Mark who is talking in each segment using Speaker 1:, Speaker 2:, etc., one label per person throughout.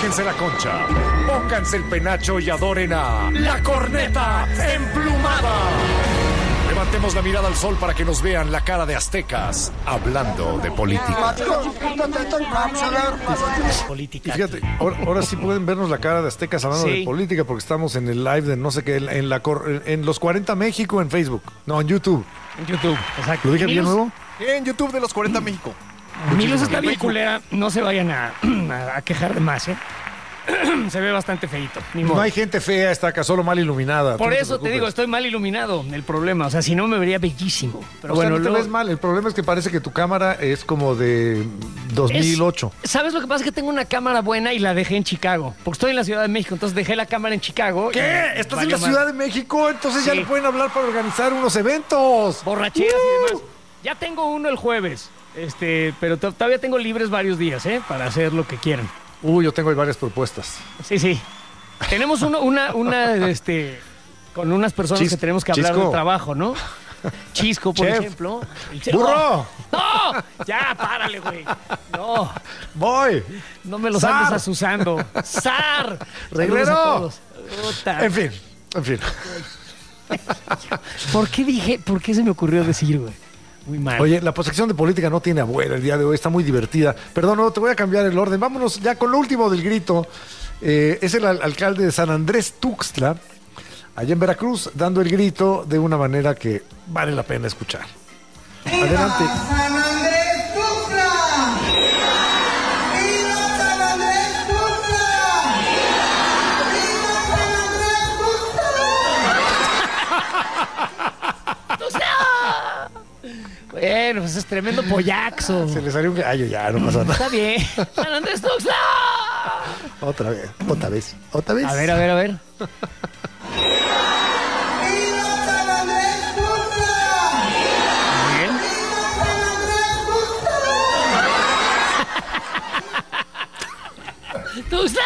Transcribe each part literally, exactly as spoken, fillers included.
Speaker 1: Sáquense la concha, pónganse el penacho y adoren a La Corneta Emplumada. Levantemos la mirada al sol para que nos vean la cara de aztecas hablando de política.
Speaker 2: política. Fíjate, ahora, ahora sí pueden vernos la cara de aztecas hablando sí. de política porque estamos en el live de no sé qué, en, la, en los cuarenta México en Facebook. No, en YouTube.
Speaker 3: En YouTube, exacto.
Speaker 2: ¿Lo dije bien nuevo?
Speaker 4: En YouTube de los cuarenta México.
Speaker 3: Mi luz está bien culera, no se vayan a, a quejar de más, ¿eh? Se ve bastante feito.
Speaker 2: No hay gente fea, está acá, solo mal iluminada.
Speaker 3: Por eso te, te digo, estoy mal iluminado, el problema. O sea, si no me vería bellísimo. Pero
Speaker 2: o
Speaker 3: bueno,
Speaker 2: sea, no te
Speaker 3: lo...
Speaker 2: ves mal. El problema es que parece que tu cámara es como de dos mil ocho.
Speaker 3: Es, ¿sabes lo que pasa? Es que tengo una cámara buena y la dejé en Chicago. Porque estoy en la Ciudad de México, entonces dejé la cámara en Chicago.
Speaker 2: ¿Qué? ¿Estás en la Ciudad de México? Entonces sí. ya le pueden hablar para organizar unos eventos.
Speaker 3: Borracheras uh. y demás. Ya tengo uno el jueves. Este, pero todavía tengo libres varios días, ¿eh? Para hacer lo que quieran.
Speaker 2: Uy, yo tengo ahí varias propuestas.
Speaker 3: Sí, sí. Tenemos uno, una, una, este, con unas personas Chis, que tenemos que hablar Chisco. de trabajo, ¿no? Chisco, por
Speaker 2: Chef.
Speaker 3: ejemplo.
Speaker 2: ¡Burro!
Speaker 3: ¡No! ¡No! Ya, párale, güey. No.
Speaker 2: Voy.
Speaker 3: No me los andes asusando. ¡Zar!
Speaker 2: ¡Reglero! En fin, en fin.
Speaker 3: ¿Por qué dije, por qué se me ocurrió decir, güey? Muy mal.
Speaker 2: Oye, la sección de política no tiene abuela el día de hoy, está muy divertida. Perdón, no, te voy a cambiar el orden. Vámonos ya con lo último del grito. Eh, es el al- alcalde de San Andrés Tuxtla, allá en Veracruz, dando el grito de una manera que vale la pena escuchar. Adelante.
Speaker 5: San Andrés Tuxtla. ¡Viva San Andrés Tuxtla! ¡Viva San Andrés
Speaker 3: Tuxtla! Bueno, pues es tremendo pollaxo.
Speaker 2: Se le salió un gallo, ya, no pasa nada.
Speaker 3: Está bien. San Andrés Tuxtla.
Speaker 2: Otra vez, otra vez, otra vez.
Speaker 3: A ver, a ver, a ver.
Speaker 5: ¡Viva San Andrés Tuxtla!
Speaker 3: Bien.
Speaker 5: ¡Viva San Andrés Tuxtla!
Speaker 3: ¡Tuxtla!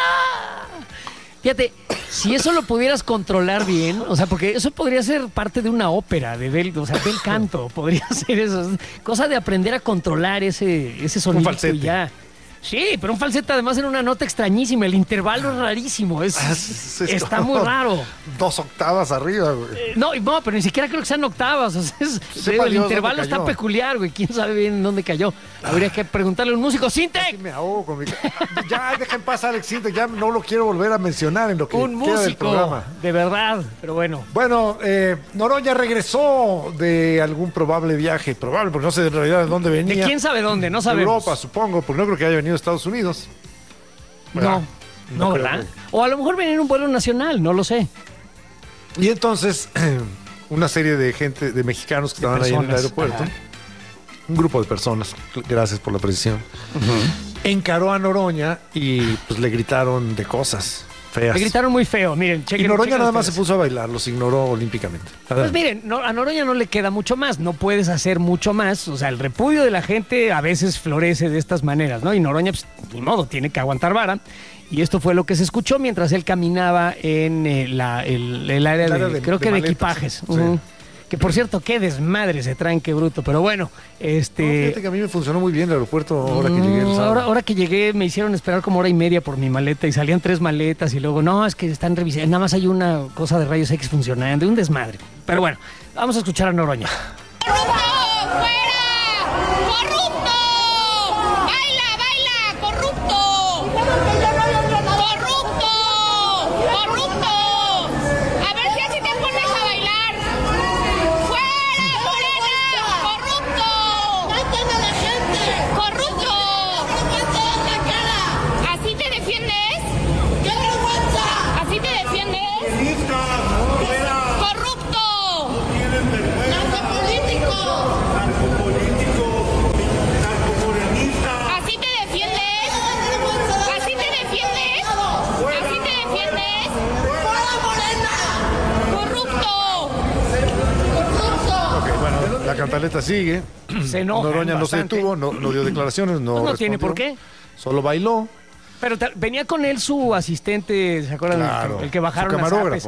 Speaker 3: Fíjate, si eso lo pudieras controlar bien, o sea, porque eso podría ser parte de una ópera, de bel, o sea, del canto, podría ser eso. Cosa de aprender a controlar ese, ese sonido y ya. Sí, pero un falsete además en una nota extrañísima. El intervalo es rarísimo. Es,
Speaker 2: Ah, es- es
Speaker 3: está
Speaker 2: como
Speaker 3: muy raro.
Speaker 2: Dos octavas arriba, güey.
Speaker 3: Eh, no, no, pero ni siquiera creo que sean octavas. O sea, es-
Speaker 2: Sepa
Speaker 3: el
Speaker 2: Dios
Speaker 3: intervalo
Speaker 2: dónde
Speaker 3: está
Speaker 2: cayó.
Speaker 3: peculiar, güey. ¿Quién sabe bien dónde cayó? Habría que preguntarle a un músico.
Speaker 2: Casi
Speaker 3: ¡Sintec!
Speaker 2: me ahogo con mi... Ya, deja en paz a Alex Sintek, ya no lo quiero volver a mencionar en lo que
Speaker 3: Un
Speaker 2: queda del
Speaker 3: músico.
Speaker 2: programa.
Speaker 3: De verdad. Pero bueno.
Speaker 2: Bueno, eh, Noroña regresó de algún probable viaje, probable, porque no sé en realidad de dónde venía.
Speaker 3: ¿De quién sabe dónde? No
Speaker 2: De
Speaker 3: sabemos.
Speaker 2: Europa, supongo, porque no creo que haya venido a Estados Unidos.
Speaker 3: No,
Speaker 2: ¿Verdad?
Speaker 3: no,
Speaker 2: No creo
Speaker 3: ¿verdad?
Speaker 2: que-
Speaker 3: O a lo mejor venía en un vuelo nacional, no lo sé.
Speaker 2: Y entonces, una serie de gente, de mexicanos que
Speaker 3: De
Speaker 2: estaban ahí en el
Speaker 3: personas,
Speaker 2: aeropuerto,
Speaker 3: ajá.
Speaker 2: un grupo de personas, gracias por la precisión, encaró a Noroña y pues le gritaron de cosas feas.
Speaker 3: Me gritaron muy feo, miren,
Speaker 2: Y
Speaker 3: chequen.
Speaker 2: Noroña
Speaker 3: chequen
Speaker 2: nada más se
Speaker 3: ustedes.
Speaker 2: puso a bailar, los ignoró olímpicamente.
Speaker 3: Pues
Speaker 2: Adelante.
Speaker 3: miren, no, a Noroña no le queda mucho más, no puedes hacer mucho más, o sea, el repudio de la gente a veces florece de estas maneras, ¿no? Y Noroña, pues, ni modo, tiene que aguantar vara, y esto fue lo que se escuchó mientras él caminaba en eh, la, el, el área,
Speaker 2: El área
Speaker 3: de,
Speaker 2: de-
Speaker 3: creo
Speaker 2: de
Speaker 3: que de
Speaker 2: maletas,
Speaker 3: equipajes.
Speaker 2: sí.
Speaker 3: Ujú. Que por cierto, qué desmadre se traen, qué bruto, pero bueno,
Speaker 2: No,
Speaker 3: este...
Speaker 2: fíjate que a mí me funcionó muy bien el aeropuerto ahora que llegué el
Speaker 3: Mm,
Speaker 2: sábado.
Speaker 3: Ahora, ahora que llegué me hicieron esperar como hora y media por mi maleta y salían tres maletas y luego, no, es que están revisando, nada más hay una cosa de rayos X funcionando, un desmadre. Pero bueno, vamos a escuchar a Noroña.
Speaker 6: ¡Corrupto! ¡Fuera! ¡Corrupto! ¡Baila, baila! ¡Corrupto! ¡Corrupto! ¡Corrupto! A ver si así te pones a bailar. ¡Fuera, Morena! ¡Corrupto! ¡Matan a la gente! ¡Corrupto! ¿Así te defiendes? ¡Qué vergüenza! ¿Así te defiendes? ¡Corrupto! ¿Así te defiendes? ¿Así te defiendes? ¿Así te defiendes? ¡Corrupto! ¡Corrupto!
Speaker 2: Ok, bueno, la cantaleta sigue.
Speaker 3: Se enojan
Speaker 2: Noroña no se
Speaker 3: bastante.
Speaker 2: detuvo, no, no dio declaraciones, no
Speaker 3: Pues no tiene
Speaker 2: respondió.
Speaker 3: por qué.
Speaker 2: Solo bailó.
Speaker 3: Pero ta- venía con él su asistente, ¿se acuerdan?
Speaker 2: Claro,
Speaker 3: El que bajaron
Speaker 2: su
Speaker 3: a
Speaker 2: camarógrafo.
Speaker 3: zapes.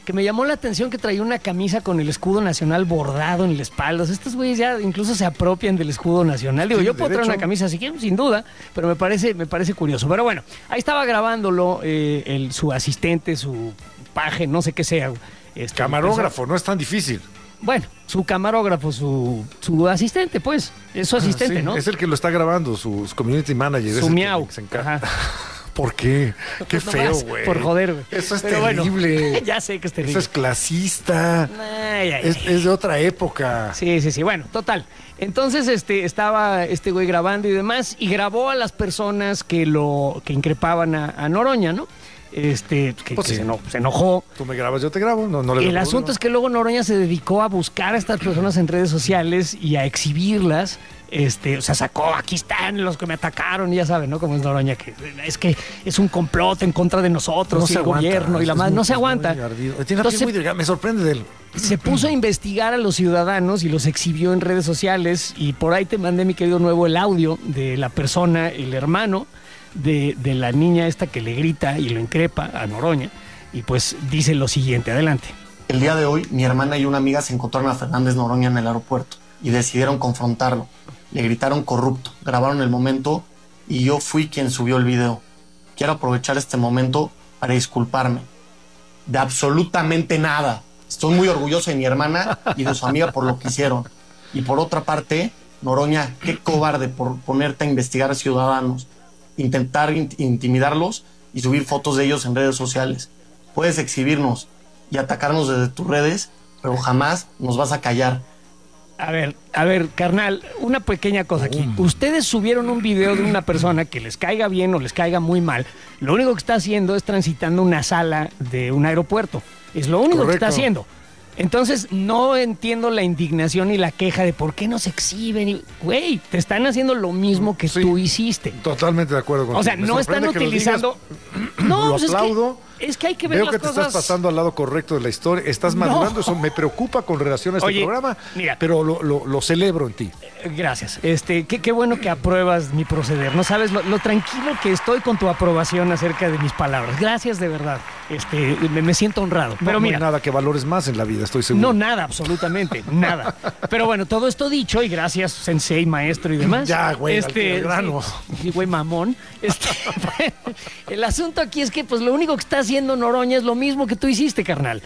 Speaker 3: que me llamó la atención que traía una camisa con el escudo nacional bordado en la espalda. O sea, estos güeyes ya incluso se apropian del escudo nacional. Digo,
Speaker 2: Sí,
Speaker 3: yo puedo traer
Speaker 2: derecho.
Speaker 3: una camisa así, sin duda, pero me parece, me parece curioso. Pero bueno, ahí estaba grabándolo eh, el, su asistente, su paje, no sé qué sea. Este,
Speaker 2: Camarógrafo, no es tan difícil.
Speaker 3: Bueno, su camarógrafo, su, su asistente, pues. Es su asistente,
Speaker 2: Sí,
Speaker 3: ¿no?
Speaker 2: Es el que lo está grabando, su, su community manager. es
Speaker 3: Su
Speaker 2: el que
Speaker 3: miau.
Speaker 2: se encarga.
Speaker 3: Ajá.
Speaker 2: ¿Por qué? Qué
Speaker 3: No
Speaker 2: feo,
Speaker 3: más,
Speaker 2: güey.
Speaker 3: por joder, güey.
Speaker 2: Eso es
Speaker 3: Pero bueno,
Speaker 2: terrible.
Speaker 3: ya sé que es terrible.
Speaker 2: Eso es clasista.
Speaker 3: Ay, ay,
Speaker 2: Es,
Speaker 3: ay.
Speaker 2: es de otra época.
Speaker 3: Sí, sí, sí. Bueno, total. Entonces, este, estaba este güey grabando y demás, y grabó a las personas que lo, que increpaban a, a Noroña, ¿no? Este, que,
Speaker 2: Pues
Speaker 3: que
Speaker 2: sí.
Speaker 3: se, eno- se enojó.
Speaker 2: Tú me grabas, yo te grabo. No, no le
Speaker 3: El
Speaker 2: veo
Speaker 3: asunto
Speaker 2: problema.
Speaker 3: es que luego Noroña se dedicó a buscar a estas personas en redes sociales y a exhibirlas. Este, o sea, sacó, aquí están los que me atacaron, y ya saben, ¿no? Como es Noroña, que es que es un complot en contra de nosotros,
Speaker 2: No
Speaker 3: y
Speaker 2: se
Speaker 3: el
Speaker 2: aguanta,
Speaker 3: gobierno y la
Speaker 2: es
Speaker 3: madre.
Speaker 2: muy-
Speaker 3: No se
Speaker 2: es muy
Speaker 3: aguanta.
Speaker 2: ardido. Tiene la piel
Speaker 3: Entonces,
Speaker 2: muy delgada, me sorprende de él.
Speaker 3: se puso a investigar a los ciudadanos y los exhibió en redes sociales, y por ahí te mandé, mi querido Nuevo, el audio de la persona, el hermano de, de la niña esta que le grita y lo increpa a Noroña, y pues dice lo siguiente. Adelante.
Speaker 7: El día de hoy, mi hermana y una amiga se encontraron a Fernández Noroña en el aeropuerto y decidieron confrontarlo. Le gritaron corrupto, grabaron el momento y yo fui quien subió el video. Quiero aprovechar este momento para disculparme. De absolutamente nada. Estoy muy orgulloso de mi hermana y de su amiga por lo que hicieron. Y por otra parte, Noroña, qué cobarde por ponerte a investigar a ciudadanos, intentar int- intimidarlos y subir fotos de ellos en redes sociales. Puedes exhibirnos y atacarnos desde tus redes, pero jamás nos vas a callar.
Speaker 3: A ver, a ver, carnal, una pequeña cosa aquí. Ustedes subieron un video de una persona que les caiga bien o les caiga muy mal. Lo único que está haciendo es transitando una sala de un aeropuerto. Es lo único que está
Speaker 2: Correcto.
Speaker 3: haciendo. Entonces, no entiendo la indignación y la queja de por qué no se exhiben. Y, güey, te están haciendo lo mismo que
Speaker 2: Sí.
Speaker 3: tú hiciste.
Speaker 2: Totalmente de acuerdo contigo.
Speaker 3: O sea,
Speaker 2: Me
Speaker 3: no están
Speaker 2: sorprende que lo
Speaker 3: utilizando...
Speaker 2: digas.
Speaker 3: No,
Speaker 2: Lo
Speaker 3: pues es que-
Speaker 2: aplaudo.
Speaker 3: Es que hay que ver
Speaker 2: Veo
Speaker 3: las
Speaker 2: que te
Speaker 3: cosas...
Speaker 2: estás pasando al lado correcto de la historia. Estás
Speaker 3: No.
Speaker 2: madurando, eso me preocupa con relación a este
Speaker 3: Oye,
Speaker 2: programa,
Speaker 3: mira.
Speaker 2: pero lo, lo- lo celebro en ti.
Speaker 3: Gracias. Este, qué, qué bueno que apruebas mi proceder. No sabes lo, lo tranquilo que estoy con tu aprobación acerca de mis palabras. Gracias de verdad. Este, me, me siento honrado. Pero
Speaker 2: no,
Speaker 3: mira,
Speaker 2: no hay nada que valores más en la vida, estoy seguro.
Speaker 3: no nada, absolutamente, nada. Pero bueno, todo esto dicho, y gracias, sensei, maestro y demás.
Speaker 2: Ya, güey, al- al grano.
Speaker 3: Sí, güey, mamón. Este, el asunto aquí es que, pues, lo único que está haciendo Noroña es lo mismo que tú hiciste, carnal.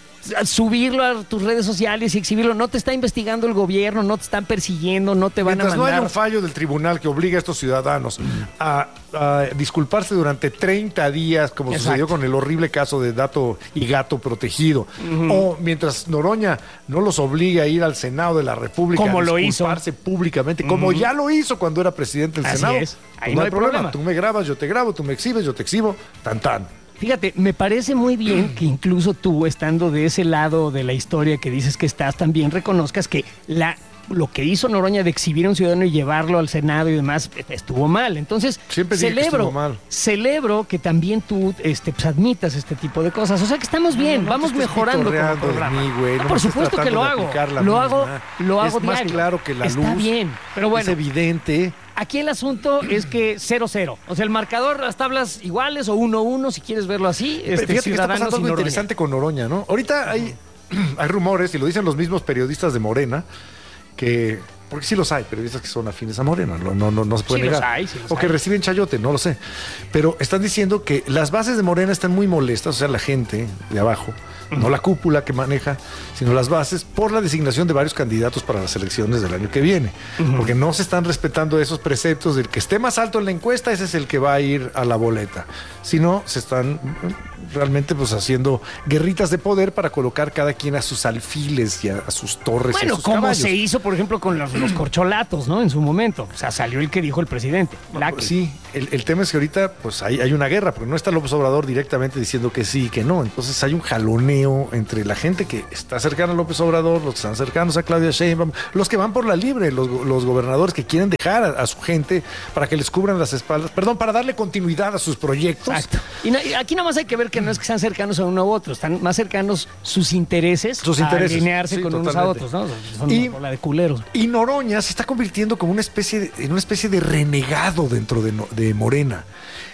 Speaker 3: Subirlo a tus redes sociales y exhibirlo. No te está investigando el gobierno, no te están persiguiendo, no te van
Speaker 2: Mientras
Speaker 3: a
Speaker 2: no
Speaker 3: mandar.
Speaker 2: haya un fallo del tribunal que obligue a estos ciudadanos a, a disculparse durante treinta días, como
Speaker 3: Exacto.
Speaker 2: sucedió con el horrible caso de Dato y Gato Protegido, o mientras Noroña no los obligue a ir al Senado de la República
Speaker 3: Como
Speaker 2: a
Speaker 3: lo
Speaker 2: disculparse públicamente, como ya lo hizo cuando era presidente del
Speaker 3: Así
Speaker 2: Senado,
Speaker 3: es.
Speaker 2: pues
Speaker 3: Ahí
Speaker 2: no hay problema.
Speaker 3: problema.
Speaker 2: Tú me grabas, yo te grabo, tú me exhibes, yo te exhibo, tan tan.
Speaker 3: Fíjate, me parece muy bien que incluso tú, estando de ese lado de la historia que dices que estás, también reconozcas que la lo que hizo Noroña de exhibir a un ciudadano y llevarlo al Senado y demás estuvo mal. Entonces,
Speaker 2: Siempre dije que
Speaker 3: celebro,
Speaker 2: estuvo mal.
Speaker 3: celebro que también tú este, pues, admitas este tipo de cosas. O sea que estamos bien,
Speaker 2: No, no
Speaker 3: vamos
Speaker 2: te estés
Speaker 3: mejorando como
Speaker 2: pitorreando de
Speaker 3: programa.
Speaker 2: mí, güey,
Speaker 3: Ah,
Speaker 2: no
Speaker 3: por
Speaker 2: me estés
Speaker 3: supuesto que
Speaker 2: tratando
Speaker 3: lo
Speaker 2: de
Speaker 3: hago.
Speaker 2: aplicar la
Speaker 3: Lo hago,
Speaker 2: misma.
Speaker 3: lo hago
Speaker 2: Es más
Speaker 3: diario.
Speaker 2: claro que la
Speaker 3: Está
Speaker 2: luz.
Speaker 3: bien, pero bueno.
Speaker 2: Es evidente.
Speaker 3: Aquí el asunto es que cero cero. O sea, el marcador, las tablas iguales o uno uno, si quieres verlo así. Este,
Speaker 2: Fíjate que está
Speaker 3: Ciudadanos
Speaker 2: pasando
Speaker 3: y
Speaker 2: algo
Speaker 3: Noroña.
Speaker 2: interesante con Noroña, ¿no? Ahorita hay, hay rumores, y lo dicen los mismos periodistas de Morena, que... Porque sí los hay, periodistas que son afines a Morena, no, no, no, no se puede
Speaker 3: Sí los
Speaker 2: negar.
Speaker 3: hay, sí los
Speaker 2: o que
Speaker 3: hay.
Speaker 2: reciben chayote, no lo sé. Pero están diciendo que las bases de Morena están muy molestas, o sea, la gente de abajo, no la cúpula que maneja, sino las bases, por la designación de varios candidatos para las elecciones del año que viene. Porque no se están respetando esos preceptos del que esté más alto en la encuesta, ese es el que va a ir a la boleta. Sino se están realmente pues haciendo guerritas de poder para colocar cada quien a sus alfiles y a, a sus torres. y a
Speaker 3: Bueno,
Speaker 2: sus
Speaker 3: como
Speaker 2: caballos.
Speaker 3: se hizo, por ejemplo, con los, los corcholatos, ¿no? En su momento. O sea, salió el que dijo el presidente. Lacri.
Speaker 2: Pues sí, el, el tema es que ahorita pues hay, hay una guerra, porque no está López Obrador directamente diciendo que sí y que no. Entonces hay un jaloneo entre la gente que está cercana a López Obrador, los que están cercanos a Claudia Sheinbaum, los que van por la libre, los, los gobernadores que quieren dejar a, a su gente para que les cubran las espaldas, perdón, para darle continuidad a sus proyectos.
Speaker 3: Exacto. Y no- y aquí nada más hay que ver que no es que sean cercanos a uno u otro, están más cercanos sus intereses,
Speaker 2: Sus
Speaker 3: a
Speaker 2: intereses,
Speaker 3: alinearse
Speaker 2: sí,
Speaker 3: con unos a
Speaker 2: totalmente.
Speaker 3: otros, ¿no? Son
Speaker 2: Y-
Speaker 3: una bola de culeros.
Speaker 2: Y Noroña se está convirtiendo como una especie de, en una especie de renegado dentro de, No- de Morena.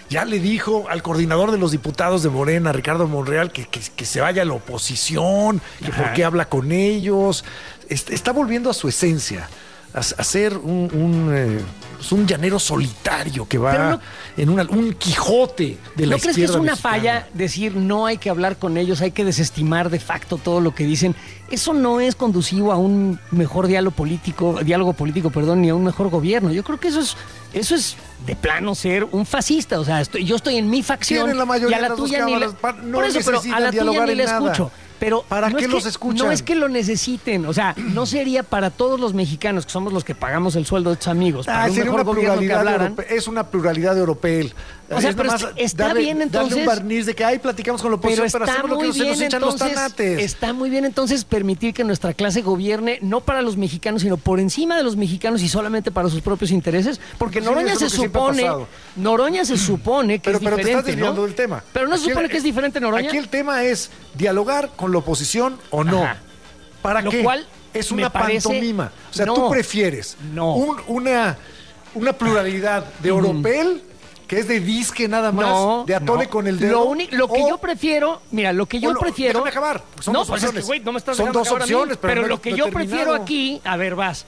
Speaker 2: ya le dijo al coordinador de los diputados de Morena, Ricardo Monreal, que, que, que se vaya a la oposición, que por qué habla con ellos. Está, está volviendo a su esencia, a, a ser un, un, eh, pues un llanero solitario que va
Speaker 3: Pero no-
Speaker 2: en una, un Quijote de la
Speaker 3: ¿No crees que es
Speaker 2: izquierda
Speaker 3: una
Speaker 2: mexicana.
Speaker 3: falla decir no hay que hablar con ellos, hay que desestimar de facto todo lo que dicen? Eso no es conducivo a un mejor diálogo político, diálogo político, perdón, ni a un mejor gobierno. Yo creo que eso es, eso es de plano ser un fascista. O sea, estoy- yo estoy en mi facción
Speaker 2: Tienen la mayoría
Speaker 3: y a la
Speaker 2: de las dos
Speaker 3: tuya ni la,
Speaker 2: cámaras, pa- no
Speaker 3: por eso, pero a
Speaker 2: necesitan
Speaker 3: la tuya
Speaker 2: dialogar
Speaker 3: ni
Speaker 2: en
Speaker 3: la
Speaker 2: nada.
Speaker 3: escucho. Pero
Speaker 2: ¿Para
Speaker 3: no
Speaker 2: qué
Speaker 3: es
Speaker 2: los
Speaker 3: que-
Speaker 2: escuchan?
Speaker 3: No es que lo necesiten, o sea, no sería para todos los mexicanos, que somos los que pagamos el sueldo de estos amigos, para
Speaker 2: Ah,
Speaker 3: un
Speaker 2: sería
Speaker 3: mejor
Speaker 2: una
Speaker 3: gobierno que
Speaker 2: pluralidad
Speaker 3: hablaran.
Speaker 2: europea, es una pluralidad europea.
Speaker 3: O sea,
Speaker 2: Es
Speaker 3: pero
Speaker 2: nomás
Speaker 3: es que está
Speaker 2: darle-
Speaker 3: bien,
Speaker 2: darle
Speaker 3: entonces-
Speaker 2: un barniz de que ahí platicamos con la
Speaker 3: Pero
Speaker 2: oposición, pero,
Speaker 3: está
Speaker 2: hacemos lo que
Speaker 3: muy
Speaker 2: se nos
Speaker 3: bien
Speaker 2: echan los
Speaker 3: entonces,
Speaker 2: tanates.
Speaker 3: está muy bien entonces permitir que nuestra clase gobierne no para los mexicanos, sino por encima de los mexicanos y solamente para sus propios intereses, porque
Speaker 2: Sí,
Speaker 3: Noroña
Speaker 2: eso
Speaker 3: se
Speaker 2: es lo que siempre ha
Speaker 3: supone,
Speaker 2: pasado.
Speaker 3: Noroña se supone que
Speaker 2: Pero,
Speaker 3: es
Speaker 2: pero te
Speaker 3: diferente,
Speaker 2: estás desviando
Speaker 3: ¿no?
Speaker 2: del tema.
Speaker 3: Pero no se
Speaker 2: Aquí
Speaker 3: supone
Speaker 2: el-
Speaker 3: que es diferente Noroña.
Speaker 2: Aquí el tema es dialogar con la oposición o no.
Speaker 3: Ajá.
Speaker 2: ¿Para
Speaker 3: Lo
Speaker 2: qué?
Speaker 3: cual
Speaker 2: es
Speaker 3: me
Speaker 2: una
Speaker 3: parece-
Speaker 2: pantomima. O sea,
Speaker 3: No.
Speaker 2: tú prefieres
Speaker 3: No.
Speaker 2: un- una, una pluralidad de Oropel, que es de disque nada más,
Speaker 3: No,
Speaker 2: de atole
Speaker 3: no.
Speaker 2: con el dedo.
Speaker 3: Lo, uni- lo que
Speaker 2: o-
Speaker 3: yo prefiero, mira, lo que yo
Speaker 2: o lo-
Speaker 3: prefiero.
Speaker 2: déjame acabar, son
Speaker 3: no,
Speaker 2: dos
Speaker 3: pues es que,
Speaker 2: opciones.
Speaker 3: güey, no me estás
Speaker 2: Son
Speaker 3: dejando
Speaker 2: dos
Speaker 3: acabar a mí,
Speaker 2: opciones, pero
Speaker 3: pero
Speaker 2: no-
Speaker 3: lo que
Speaker 2: no he
Speaker 3: yo
Speaker 2: terminado.
Speaker 3: prefiero aquí, a ver, vas.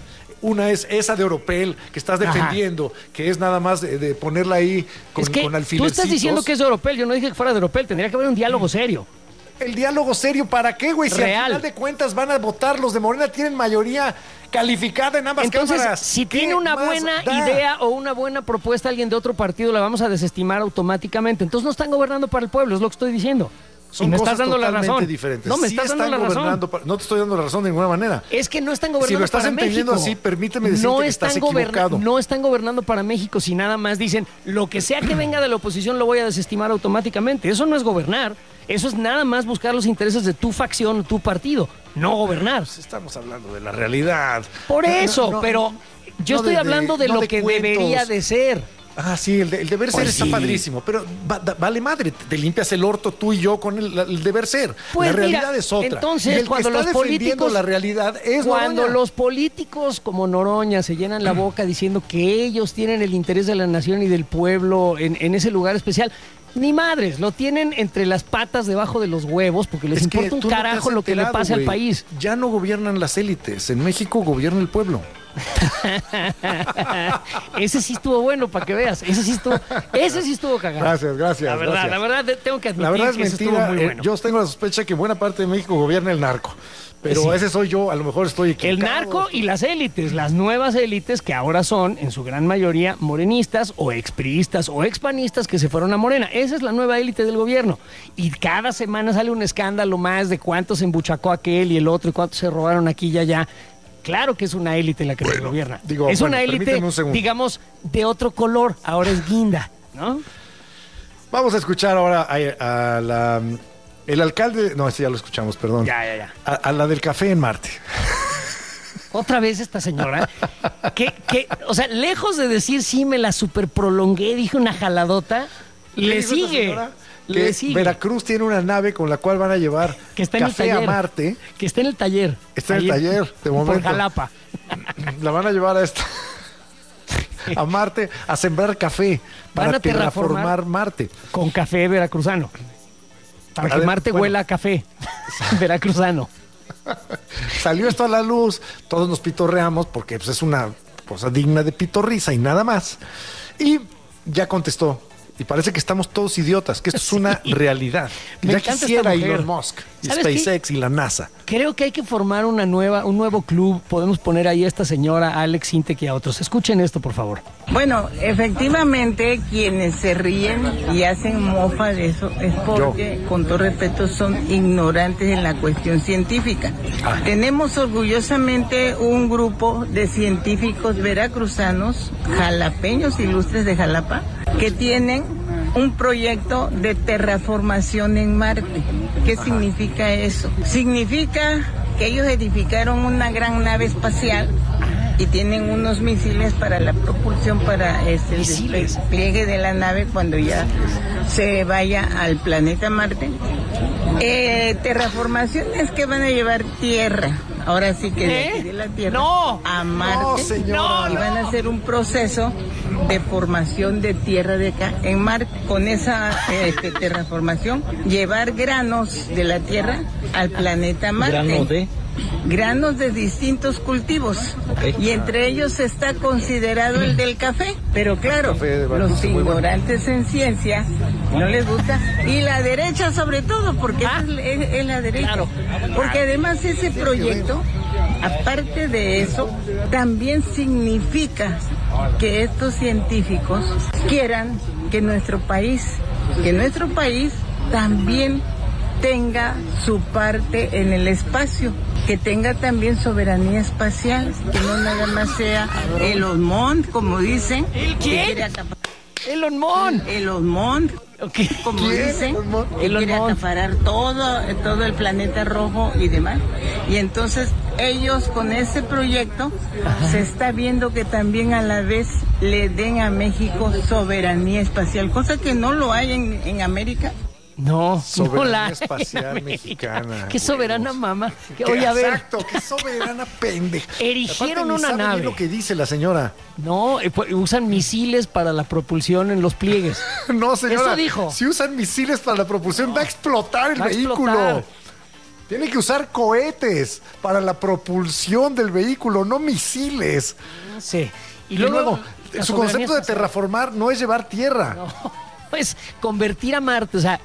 Speaker 2: Una es esa de Oropel, que estás
Speaker 3: Ajá.
Speaker 2: defendiendo, que es nada más de, de ponerla ahí con,
Speaker 3: es que
Speaker 2: con
Speaker 3: tú
Speaker 2: alfilercitos.
Speaker 3: estás diciendo que es de Oropel, yo no dije que fuera de Oropel, tendría que haber un diálogo serio.
Speaker 2: El diálogo serio, ¿para qué, güey? Si
Speaker 3: Real.
Speaker 2: al final de cuentas van a votar, los de Morena tienen mayoría calificada en ambas
Speaker 3: Entonces,
Speaker 2: cámaras.
Speaker 3: si
Speaker 2: ¿Qué
Speaker 3: tiene una
Speaker 2: más
Speaker 3: buena
Speaker 2: da?
Speaker 3: idea o una buena propuesta alguien de otro partido, la vamos a desestimar automáticamente. Entonces no están gobernando para el pueblo, es lo que estoy diciendo.
Speaker 2: Son
Speaker 3: y me
Speaker 2: cosas
Speaker 3: estás dando la
Speaker 2: totalmente
Speaker 3: razón.
Speaker 2: diferentes.
Speaker 3: No, me
Speaker 2: Sí
Speaker 3: estás dando
Speaker 2: están
Speaker 3: la razón.
Speaker 2: gobernando para- no te estoy dando la razón de ninguna manera.
Speaker 3: Es que no están gobernando
Speaker 2: Si lo estás
Speaker 3: para
Speaker 2: entendiendo
Speaker 3: México.
Speaker 2: así, permíteme decirte
Speaker 3: no
Speaker 2: que
Speaker 3: están
Speaker 2: estás
Speaker 3: goberna-
Speaker 2: equivocado.
Speaker 3: No están gobernando para México si nada más dicen lo que sea que venga de la oposición lo voy a desestimar automáticamente. Eso no es gobernar. Eso es nada más buscar los intereses de tu facción o tu partido, no gobernar.
Speaker 2: Pues estamos hablando de la realidad.
Speaker 3: Por
Speaker 2: No, no,
Speaker 3: eso,
Speaker 2: no,
Speaker 3: pero yo
Speaker 2: no
Speaker 3: estoy
Speaker 2: de-
Speaker 3: hablando de
Speaker 2: no
Speaker 3: lo
Speaker 2: de
Speaker 3: que
Speaker 2: cuentos.
Speaker 3: debería de ser.
Speaker 2: Ah, sí, el, de- el deber ser
Speaker 3: Pues
Speaker 2: está
Speaker 3: sí.
Speaker 2: padrísimo, pero va- da- vale madre, te limpias el orto tú y yo con el, el deber ser.
Speaker 3: Pues
Speaker 2: la realidad
Speaker 3: mira,
Speaker 2: es otra.
Speaker 3: entonces,
Speaker 2: y el
Speaker 3: cuando
Speaker 2: que está
Speaker 3: los
Speaker 2: defendiendo
Speaker 3: políticos-
Speaker 2: la realidad es
Speaker 3: Cuando
Speaker 2: Noroña.
Speaker 3: los políticos como Noroña se llenan la boca diciendo que ellos tienen el interés de la nación y del pueblo en, en ese lugar especial, ni madres, lo tienen entre las patas debajo de los huevos porque les
Speaker 2: Es que
Speaker 3: importa un
Speaker 2: tú no te
Speaker 3: carajo
Speaker 2: has
Speaker 3: lo que le
Speaker 2: enterado,
Speaker 3: pase al
Speaker 2: güey.
Speaker 3: país.
Speaker 2: Ya no gobiernan las élites, en México gobierna el pueblo.
Speaker 3: Ese sí estuvo bueno para que veas, ese sí estuvo, ese sí estuvo cagado.
Speaker 2: Gracias, gracias.
Speaker 3: La verdad,
Speaker 2: gracias.
Speaker 3: la verdad tengo que admitir
Speaker 2: La verdad es
Speaker 3: que ese estuvo
Speaker 2: mentira.
Speaker 3: muy
Speaker 2: eh,
Speaker 3: bueno.
Speaker 2: yo tengo la sospecha que buena parte de México gobierna el narco. Pero
Speaker 3: Sí.
Speaker 2: ese soy yo, a lo mejor estoy
Speaker 3: El
Speaker 2: equivocado.
Speaker 3: narco y las élites, las nuevas élites que ahora son, en su gran mayoría, morenistas o expriistas o expanistas que se fueron a Morena. Esa es la nueva élite del gobierno. Y cada semana sale un escándalo más de cuánto se embuchacó aquel y el otro y cuánto se robaron aquí y allá. Claro que es una élite la que se gobierna.
Speaker 2: digo,
Speaker 3: es
Speaker 2: bueno,
Speaker 3: una élite,
Speaker 2: permíteme un segundo.
Speaker 3: digamos, de otro color. Ahora es guinda, ¿no?
Speaker 2: Vamos a escuchar ahora a, a la... El alcalde... No, ese ya lo escuchamos, perdón.
Speaker 3: Ya, ya, ya.
Speaker 2: A, a la del café en Marte.
Speaker 3: Otra vez esta señora, que, que, o sea, lejos de decir sí me la super prolongué, dije una jaladota,
Speaker 2: ¿Qué
Speaker 3: le
Speaker 2: dijo esta
Speaker 3: sigue,
Speaker 2: señora?
Speaker 3: le
Speaker 2: Que
Speaker 3: sigue.
Speaker 2: Veracruz tiene una nave con la cual van a llevar
Speaker 3: Que está en el
Speaker 2: café a
Speaker 3: taller.
Speaker 2: Marte.
Speaker 3: Que está en el taller.
Speaker 2: Está en el
Speaker 3: Ahí
Speaker 2: taller, de
Speaker 3: Por
Speaker 2: momento.
Speaker 3: Jalapa.
Speaker 2: La van a llevar a esta... a Marte a sembrar café
Speaker 3: Van
Speaker 2: para
Speaker 3: a terraformar.
Speaker 2: terraformar Marte.
Speaker 3: Con café veracruzano. Para
Speaker 2: A
Speaker 3: que
Speaker 2: ver,
Speaker 3: Marte
Speaker 2: bueno.
Speaker 3: huela a café veracruzano.
Speaker 2: Salió esto a la luz, todos nos pitorreamos porque pues, es una cosa digna de pitorrisa y nada más. Y ya contestó. Y parece que estamos todos idiotas, que esto es una realidad.
Speaker 3: Me
Speaker 2: ya
Speaker 3: encanta
Speaker 2: quisiera
Speaker 3: esta mujer.
Speaker 2: Elon Musk y
Speaker 3: ¿Sabes qué?
Speaker 2: SpaceX y la NASA.
Speaker 3: Creo que hay que formar una nueva, un nuevo club. Podemos poner ahí a esta señora, a Alex Sintek y a otros. Escuchen esto, por favor.
Speaker 8: Bueno, efectivamente, quienes se ríen y hacen mofa de eso es porque, con todo respeto, son ignorantes en la cuestión científica.
Speaker 2: Ah.
Speaker 8: Tenemos orgullosamente un grupo de científicos veracruzanos, jalapeños ilustres de Jalapa, que tienen un proyecto de terraformación en Marte. ¿Qué significa eso? Significa que ellos edificaron una gran nave espacial y tienen unos misiles para la propulsión para este, el
Speaker 3: Misiles.
Speaker 8: despliegue de la nave cuando ya se vaya al planeta Marte. Eh, terraformaciones que van a llevar tierra, ahora sí que de,
Speaker 3: ¿Eh?
Speaker 8: aquí de la tierra
Speaker 3: No.
Speaker 8: a Marte,
Speaker 2: No, señora.
Speaker 8: y van a hacer un proceso de formación de tierra de acá en Marte. Con esa este, terraformación, llevar granos de la Tierra al planeta Marte.
Speaker 9: ¿Granos de?
Speaker 8: Granos de distintos cultivos. Okay. Y entre ellos está considerado el del café. Pero claro, los ignorantes en ciencia no les gusta. Y la derecha sobre todo, porque ah, es, es, es la derecha. Claro. Porque además ese proyecto, aparte de eso, también significa que estos científicos quieran que nuestro país, que nuestro país también tenga su parte en el espacio, que tenga también soberanía espacial, que no nada más sea Elon Musk, como dicen.
Speaker 3: ¿El quién? Elon Musk.
Speaker 8: Elon Musk, okay. Como ¿Quién? Dicen, que quiere acaparar todo, todo el planeta rojo y demás. Y entonces ellos con ese proyecto Ajá. se está viendo que también a la vez le den a México soberanía espacial, cosa que no lo hay en, en América.
Speaker 3: No,
Speaker 2: soberanía
Speaker 3: no la
Speaker 2: espacial mexicana.
Speaker 3: Qué soberana mamá.
Speaker 2: Que, oye, a ver. Exacto, qué soberana pendeja.
Speaker 3: Erigieron
Speaker 2: Aparte,
Speaker 3: una nave.
Speaker 2: Lo que dice la señora.
Speaker 3: No, eh, pues, usan misiles para la propulsión en los pliegues.
Speaker 2: No, señora.
Speaker 3: Eso dijo.
Speaker 2: Si usan misiles para la propulsión, no. va a explotar el
Speaker 3: va
Speaker 2: vehículo. A explotar. Tiene que usar cohetes para la propulsión del vehículo, no misiles.
Speaker 3: Sí.
Speaker 2: Y, y luego, luego su concepto de terraformar no es llevar tierra.
Speaker 3: No, es convertir a Marte, o sea,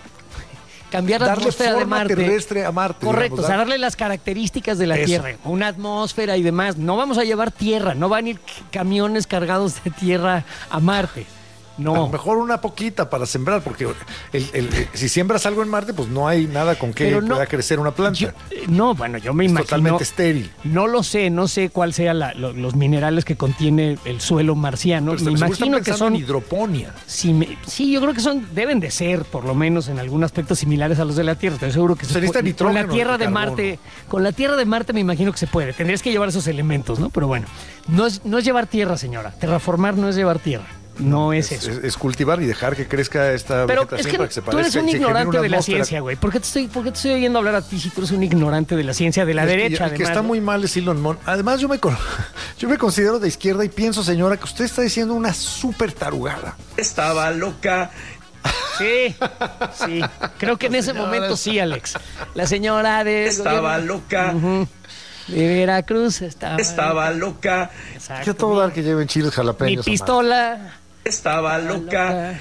Speaker 3: cambiar la
Speaker 2: darle
Speaker 3: atmósfera
Speaker 2: forma
Speaker 3: de Marte.
Speaker 2: terrestre a Marte.
Speaker 3: Correcto,
Speaker 2: digamos,
Speaker 3: o sea, darle las características de la Eso. Tierra, una atmósfera y demás. No vamos a llevar tierra, no van a ir camiones cargados de tierra a Marte. No.
Speaker 2: A lo mejor una poquita para sembrar, porque el, el, el, si siembras algo en Marte, pues no hay nada con que no, pueda crecer una planta.
Speaker 3: Yo, no, bueno, yo me
Speaker 2: es
Speaker 3: imagino.
Speaker 2: Totalmente estéril.
Speaker 3: No lo sé, no sé cuál sea la, lo, los minerales que contiene el suelo marciano.
Speaker 2: Pero
Speaker 3: me imagino que son
Speaker 2: en hidroponía.
Speaker 3: Sí, me, sí, yo creo que son, deben de ser, por lo menos en algún aspecto similares a los de la Tierra. Estoy seguro que se, se puede. Con la Tierra de Marte, con la Tierra de Marte me imagino que se puede. Tendrías que llevar esos elementos, ¿no? Pero bueno, no es, no es llevar tierra, señora. Terraformar no es llevar tierra. No es, es eso.
Speaker 2: Es, es cultivar y dejar que crezca esta
Speaker 3: Pero
Speaker 2: vegetación
Speaker 3: es que
Speaker 2: para que se
Speaker 3: tú
Speaker 2: parezca.
Speaker 3: Tú eres un ignorante de la ciencia, güey. ¿Por qué te estoy, por qué te estoy oyendo hablar a ti si tú eres un ignorante de la ciencia de la
Speaker 2: es
Speaker 3: derecha?
Speaker 2: Que, el
Speaker 3: además,
Speaker 2: que está
Speaker 3: ¿no?
Speaker 2: muy mal es Elon Musk. Además, yo me, yo me considero de izquierda y pienso, señora, que usted está diciendo una súper tarugada.
Speaker 9: Estaba loca.
Speaker 3: Sí, sí. Creo que en ese momento sí, Alex. La señora de...
Speaker 9: Estaba gobierno. loca.
Speaker 3: Uh-huh. De Veracruz estaba...
Speaker 9: Estaba loca.
Speaker 3: Exacto.
Speaker 2: ¿Qué todo dar que lleven chiles jalapeños?
Speaker 3: Mi pistola...
Speaker 9: Estaba loca.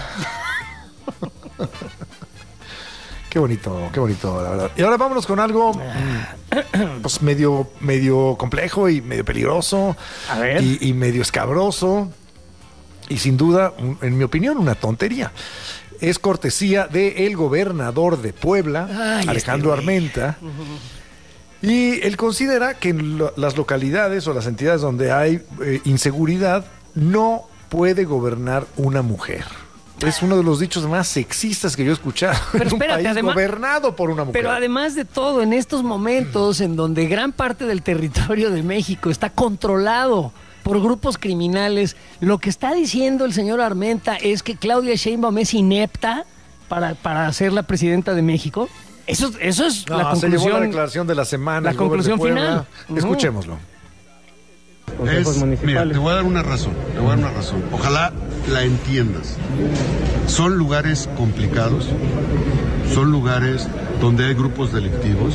Speaker 2: Qué bonito, qué bonito, la verdad. Y ahora vámonos con algo pues medio, medio complejo y medio peligroso.
Speaker 3: A ver.
Speaker 2: Y, y medio escabroso. Y sin duda, en mi opinión, una tontería. Es cortesía del gobernador de Puebla, Ay, Alejandro este Armenta. Uh-huh. Y él considera que en lo, las localidades o las entidades donde hay eh, inseguridad no puede gobernar una mujer. Es uno de los dichos más sexistas que yo he escuchado.
Speaker 3: Pero
Speaker 2: en
Speaker 3: espérate,
Speaker 2: un país
Speaker 3: además,
Speaker 2: gobernado por una mujer.
Speaker 3: Pero además de todo, en estos momentos en donde gran parte del territorio de México está controlado por grupos criminales, lo que está diciendo el señor Armenta es que Claudia Sheinbaum es inepta para, para ser la presidenta de México. Eso, eso es
Speaker 2: no,
Speaker 3: la conclusión.
Speaker 2: Se llevó la declaración de la semana.
Speaker 3: La conclusión
Speaker 2: de
Speaker 3: final.
Speaker 2: Uh-huh. Escuchémoslo.
Speaker 10: Es, mira, te voy a dar una razón, te voy a dar una razón. Ojalá la entiendas. Son lugares complicados, son lugares donde hay grupos delictivos.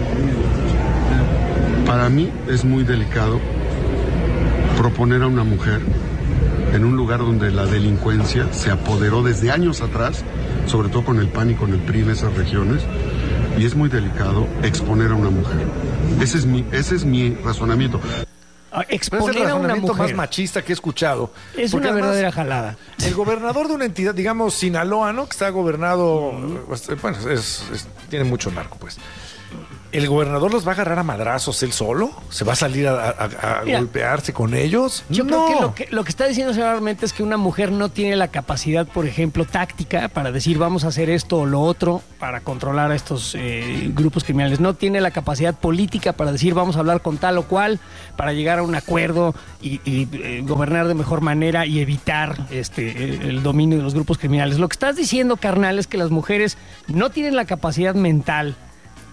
Speaker 10: Para mí es muy delicado proponer a una mujer en un lugar donde la delincuencia se apoderó desde años atrás, sobre todo con el P A N y con el P R I en esas regiones, y es muy delicado exponer a una mujer. Ese es mi, ese es mi razonamiento.
Speaker 3: Exponer
Speaker 2: es el
Speaker 3: a una mujer
Speaker 2: más machista que he escuchado.
Speaker 3: Es una además, verdadera jalada.
Speaker 2: El gobernador de una entidad, digamos Sinaloa, ¿no? Que está gobernado, bueno, es, es, tiene mucho narco, pues. ¿El gobernador los va a agarrar a madrazos él solo? ¿Se va a salir a, a, a Mira, golpearse con ellos?
Speaker 3: Yo
Speaker 2: no.
Speaker 3: creo que lo, que lo que está diciendo seguramente es que una mujer no tiene la capacidad, por ejemplo, táctica para decir vamos a hacer esto o lo otro para controlar a estos eh, grupos criminales. No tiene la capacidad política para decir vamos a hablar con tal o cual para llegar a un acuerdo y, y eh, gobernar de mejor manera y evitar este el dominio de los grupos criminales. Lo que estás diciendo, carnal, es que las mujeres no tienen la capacidad mental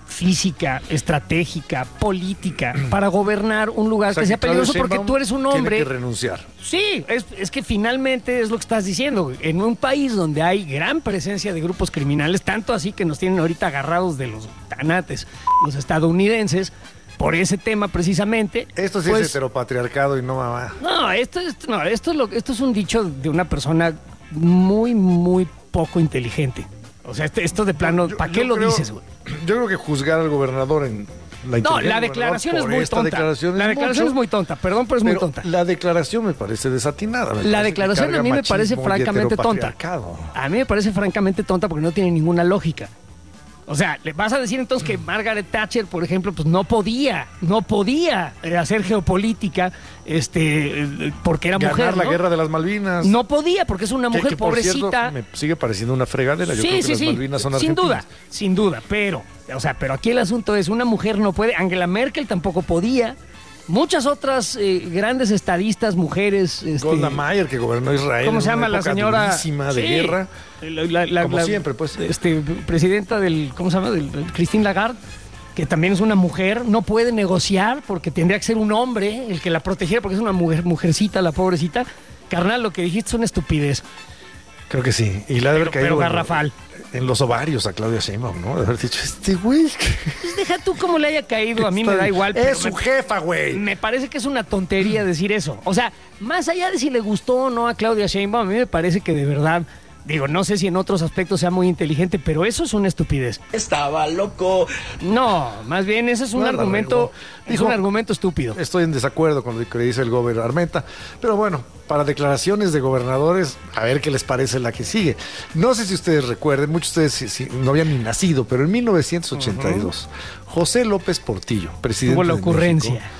Speaker 3: física, estratégica, política, para gobernar un lugar
Speaker 2: O sea,
Speaker 3: que sea
Speaker 2: que Claudia
Speaker 3: peligroso porque
Speaker 2: Sheinbaum
Speaker 3: tú eres un hombre.
Speaker 2: Tiene que renunciar.
Speaker 3: Sí, es, es que finalmente es lo que estás diciendo, güey. En un país donde hay gran presencia de grupos criminales, tanto así que nos tienen ahorita agarrados de los tanates, los estadounidenses, por ese tema precisamente.
Speaker 2: Esto sí
Speaker 3: pues,
Speaker 2: es heteropatriarcado y no mamá.
Speaker 3: No, esto, esto, no, esto, es lo, esto es un dicho de una persona muy, muy poco inteligente. O sea, este, esto de plano, ¿para qué
Speaker 2: Yo
Speaker 3: lo
Speaker 2: creo-
Speaker 3: dices, güey?
Speaker 2: Yo creo que juzgar al gobernador en la
Speaker 3: No,
Speaker 2: inteligencia
Speaker 3: la
Speaker 2: del
Speaker 3: declaración es
Speaker 2: gobernador por
Speaker 3: muy
Speaker 2: esta
Speaker 3: tonta.
Speaker 2: declaración
Speaker 3: La
Speaker 2: es
Speaker 3: declaración
Speaker 2: mucho,
Speaker 3: es muy tonta, perdón, pero es muy
Speaker 2: pero
Speaker 3: tonta.
Speaker 2: La declaración me parece desatinada. me
Speaker 3: La
Speaker 2: parece que
Speaker 3: declaración a
Speaker 2: carga
Speaker 3: mí me parece
Speaker 2: machismo y
Speaker 3: francamente tonta.
Speaker 2: heteropatriarcado.
Speaker 3: A mí me parece francamente tonta porque no tiene ninguna lógica. O sea, ¿le vas a decir entonces que Margaret Thatcher, por ejemplo, pues no podía, no podía eh, hacer geopolítica, este, eh, porque era
Speaker 2: Ganar
Speaker 3: mujer,
Speaker 2: la
Speaker 3: ¿no?
Speaker 2: guerra de las Malvinas.
Speaker 3: No podía porque es una
Speaker 2: Que-
Speaker 3: mujer
Speaker 2: que, por
Speaker 3: pobrecita.
Speaker 2: cierto, me sigue pareciendo una fregadera. Yo
Speaker 3: Sí,
Speaker 2: creo que
Speaker 3: sí,
Speaker 2: las
Speaker 3: sí,
Speaker 2: Malvinas son
Speaker 3: sin duda,
Speaker 2: argentinas.
Speaker 3: sin duda, pero, o sea, pero aquí el asunto es, una mujer no puede, Angela Merkel tampoco podía, muchas otras eh, grandes estadistas, mujeres, este,
Speaker 2: Golda Meir, que gobernó Israel.
Speaker 3: ¿cómo
Speaker 2: en
Speaker 3: se
Speaker 2: una
Speaker 3: llama la
Speaker 2: época
Speaker 3: señora?
Speaker 2: durísima de
Speaker 3: Sí,
Speaker 2: guerra.
Speaker 3: la- la- la-
Speaker 2: Como
Speaker 3: la-
Speaker 2: siempre, pues.
Speaker 3: Este, presidenta del, ¿cómo se llama? Del, del Christine Lagarde, que también es una mujer, no puede negociar porque tendría que ser un hombre el que la protegiera porque es una mujer, mujercita, la pobrecita. Carnal, lo que dijiste es una estupidez.
Speaker 2: Creo que sí. Y la de haber
Speaker 3: Pero-
Speaker 2: caído
Speaker 3: pero
Speaker 2: en-
Speaker 3: garrafal.
Speaker 2: En los ovarios a Claudia Sheinbaum, ¿no? De haber dicho, este güey.
Speaker 3: Pues deja tú cómo le haya caído, a mí me da igual. pero
Speaker 2: Es su
Speaker 3: me-
Speaker 2: jefa, güey.
Speaker 3: Me parece que es una tontería decir eso. O sea, más allá de si le gustó o no a Claudia Sheinbaum, a mí me parece que de verdad, digo, no sé si en otros aspectos sea muy inteligente, pero eso es una estupidez.
Speaker 9: Estaba loco.
Speaker 3: No, más bien ese es un
Speaker 2: No, la
Speaker 3: argumento,
Speaker 2: regó.
Speaker 3: es
Speaker 2: Dijo-
Speaker 3: un argumento estúpido.
Speaker 2: Estoy en desacuerdo con lo que dice el gobernador Armenta, pero bueno, para declaraciones de gobernadores, a ver qué les parece la que sigue. No sé si ustedes recuerden, muchos de ustedes si- si no habían ni nacido, pero en mil novecientos ochenta y dos, José López Portillo, presidente
Speaker 3: Hubo la
Speaker 2: de
Speaker 3: ocurrencia.
Speaker 2: México,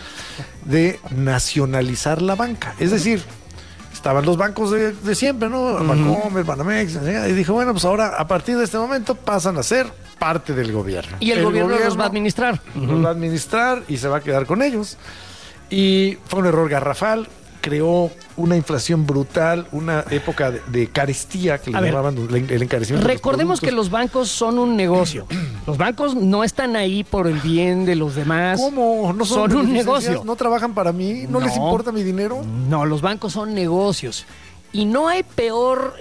Speaker 2: de nacionalizar la banca. Es decir, estaban los bancos de, de siempre, ¿no? Bancomer, Banamex, y dijo, bueno, pues ahora a partir de este momento pasan a ser parte del gobierno.
Speaker 3: Y el, gobierno, los va a administrar.
Speaker 2: Los va a administrar y se va a quedar con ellos. Y fue un error garrafal, creó una inflación brutal, una época de, de carestía que le
Speaker 3: A ver,
Speaker 2: llamaban el, el encarecimiento. de los
Speaker 3: Recordemos que
Speaker 2: productos.
Speaker 3: los bancos son un negocio. Los bancos no están ahí por el bien de los demás.
Speaker 2: ¿Cómo? ¿No son,
Speaker 3: Son un
Speaker 2: beneficencias?
Speaker 3: negocio.
Speaker 2: ¿No trabajan para mí? ¿No, les
Speaker 3: No.
Speaker 2: importa mi dinero?
Speaker 3: No, los bancos son negocios. Y no hay peor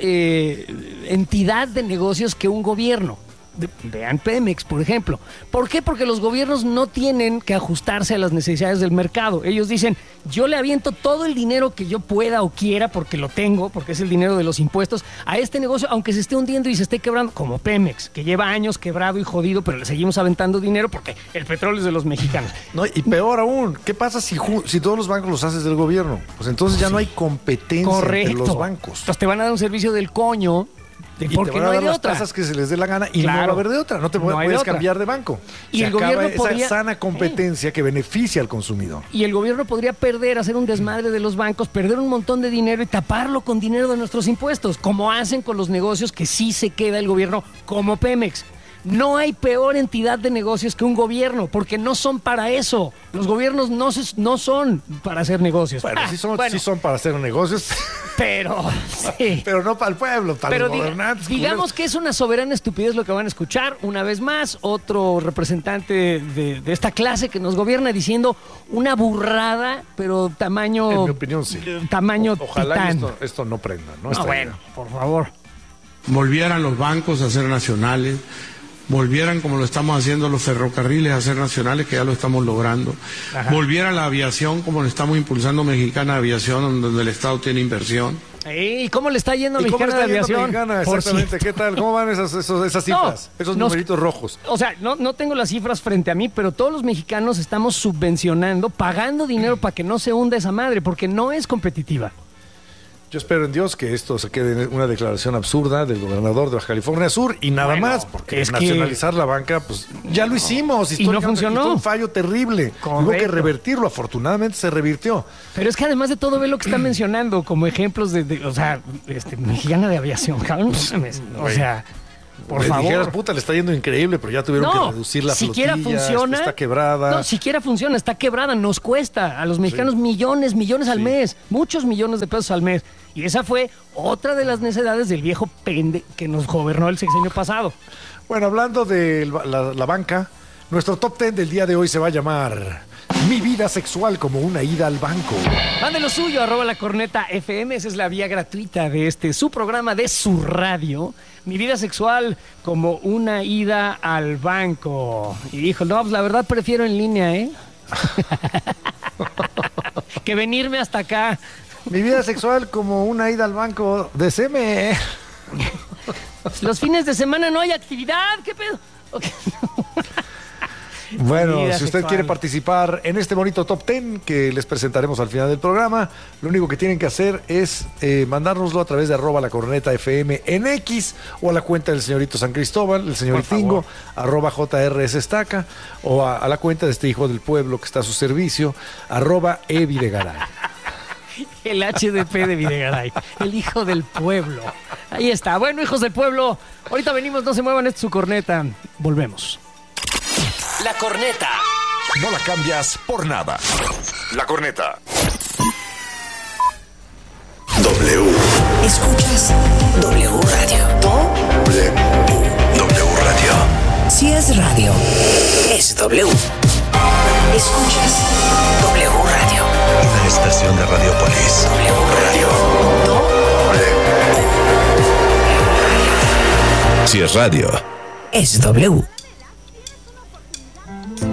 Speaker 3: eh, entidad de negocios que un gobierno. De- Vean Pemex, por ejemplo. ¿Por qué? Porque los gobiernos no tienen que ajustarse a las necesidades del mercado. Ellos dicen, yo le aviento todo el dinero que yo pueda o quiera, porque lo tengo, porque es el dinero de los impuestos, a este negocio, aunque se esté hundiendo y se esté quebrando, como Pemex, que lleva años quebrado y jodido, pero le seguimos aventando dinero porque el petróleo es de los mexicanos.
Speaker 2: No, y peor aún, ¿qué pasa si, ju- si todos los bancos los haces del gobierno? Pues entonces ya no hay competencia
Speaker 3: Correcto.
Speaker 2: entre los bancos.
Speaker 3: Entonces te van a dar un servicio del coño, de-
Speaker 2: Y
Speaker 3: porque
Speaker 2: te van
Speaker 3: no
Speaker 2: a
Speaker 3: hay
Speaker 2: dar
Speaker 3: de
Speaker 2: las
Speaker 3: otra.
Speaker 2: tasas que se les dé la gana y no
Speaker 3: Claro.
Speaker 2: va a haber de otra. No te
Speaker 3: No hay de
Speaker 2: puedes
Speaker 3: otra.
Speaker 2: cambiar de banco.
Speaker 3: Y
Speaker 2: Se
Speaker 3: el
Speaker 2: acaba
Speaker 3: gobierno
Speaker 2: esa
Speaker 3: podría-
Speaker 2: sana competencia que beneficia al consumidor.
Speaker 3: Y el gobierno podría perder, hacer un desmadre de los bancos, perder un montón de dinero y taparlo con dinero de nuestros impuestos, como hacen con los negocios que sí se queda el gobierno, como Pemex. No hay peor entidad de negocios que un gobierno, porque no son para eso. Los gobiernos no, se- no son para hacer negocios.
Speaker 2: Bueno,
Speaker 3: Ah,
Speaker 2: sí, son,
Speaker 3: bueno,
Speaker 2: sí son para hacer negocios,
Speaker 3: pero sí.
Speaker 2: pero no para el pueblo, para
Speaker 3: Pero
Speaker 2: los
Speaker 3: diga-
Speaker 2: gobernantes.
Speaker 3: digamos
Speaker 2: culeros.
Speaker 3: que es una soberana estupidez lo que van a escuchar. Una vez más, otro representante de, de esta clase que nos gobierna diciendo una burrada, pero tamaño...
Speaker 2: En mi opinión, sí.
Speaker 3: eh, Tamaño
Speaker 2: O- Ojalá y
Speaker 3: titán.
Speaker 2: esto, esto no prenda. No,
Speaker 3: No,
Speaker 2: Está
Speaker 3: bueno,
Speaker 2: bien.
Speaker 3: por favor.
Speaker 11: Volvieran los bancos a ser nacionales, volvieran como lo estamos haciendo los ferrocarriles a ser nacionales, que ya lo estamos logrando,
Speaker 3: Ajá.
Speaker 11: volviera la aviación como lo estamos impulsando Mexicana Aviación, donde el Estado tiene inversión.
Speaker 3: ¿Y cómo le está yendo a
Speaker 2: ¿Y cómo
Speaker 3: Mexicana
Speaker 2: está
Speaker 3: de
Speaker 2: yendo
Speaker 3: Aviación?
Speaker 2: Mexicana?
Speaker 3: Por
Speaker 2: Exactamente.
Speaker 3: cierto.
Speaker 2: ¿Qué tal? ¿Cómo van esas, esos- esas cifras?
Speaker 3: No,
Speaker 2: esos
Speaker 3: nos-
Speaker 2: numeritos rojos.
Speaker 3: O sea, no, no tengo las cifras frente a mí, pero todos los mexicanos estamos subvencionando, pagando dinero para que no se hunda esa madre, porque no es competitiva.
Speaker 2: Yo espero en Dios que esto se quede en una declaración absurda del gobernador de Baja California Sur y nada
Speaker 3: Bueno,
Speaker 2: más, porque
Speaker 3: es que-
Speaker 2: nacionalizar la banca, pues ya lo hicimos.
Speaker 3: Y no
Speaker 2: históricamente,
Speaker 3: funcionó.
Speaker 2: y fue un fallo terrible. Hubo que
Speaker 3: Correcto.
Speaker 2: revertirlo. Afortunadamente se revirtió.
Speaker 3: Pero es que además de todo, ve lo que está mencionando como ejemplos de, de- o sea, este, Mexicana de Aviación, cabrón. no mames, O
Speaker 2: Güey.
Speaker 3: sea, por
Speaker 2: Les
Speaker 3: favor.
Speaker 2: dijeras, puta, le está yendo increíble, pero ya tuvieron
Speaker 3: No,
Speaker 2: que reducir la
Speaker 3: siquiera
Speaker 2: flotilla,
Speaker 3: funciona.
Speaker 2: está quebrada.
Speaker 3: No, siquiera funciona, está quebrada, nos cuesta a los mexicanos millones, millones al
Speaker 2: Sí.
Speaker 3: mes, muchos millones de pesos al mes. Y esa fue otra de las necedades del viejo pende que nos gobernó el sexenio pasado.
Speaker 2: Bueno, hablando de la, la banca, Nuestro top ten del día de hoy se va a llamar Mi vida sexual como una ida al banco.
Speaker 3: Mande lo suyo, arroba la corneta F M. Esa es la vía gratuita de este, su programa de su radio. Mi vida sexual como una ida al banco. Y dijo, no, pues la verdad prefiero en línea, ¿eh? que venirme hasta acá.
Speaker 2: Mi vida sexual como una ida al banco. Deseme.
Speaker 3: Los fines de semana no hay actividad. ¿Qué pedo? Okay.
Speaker 2: Bueno, si usted
Speaker 3: sexual.
Speaker 2: quiere participar en este bonito top ten que les presentaremos al final del programa, lo único que tienen que hacer es eh, mandárnoslo a través de arroba la corneta F M en X o a la cuenta del señorito San Cristóbal, el señor Itingo, arroba J R S Estaca, o a, a la cuenta de este hijo del pueblo que está a su servicio, arroba E Videgaray.
Speaker 3: El H D P de Videgaray, el hijo del pueblo. Ahí está. Bueno, hijos del pueblo, ahorita venimos, no se muevan, esto es su corneta. Volvemos.
Speaker 1: La corneta. No la cambias por nada. La corneta.
Speaker 12: W. Escuchas W Radio. W. W Radio. Si es radio, es W. Escuchas W Radio. Una estación de Radiopolis. W Radio. W. Si es radio, es W.